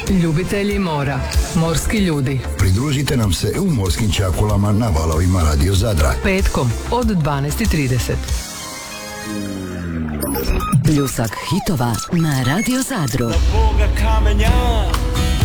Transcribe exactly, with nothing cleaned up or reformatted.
Ljubitelji mora, morski ljudi. Pridružite nam se u morskim čakulama na valovima Radio Zadra. Petkom od dvanaest i trideset. Pljusak hitova na Radio Zadru. Boga kamenja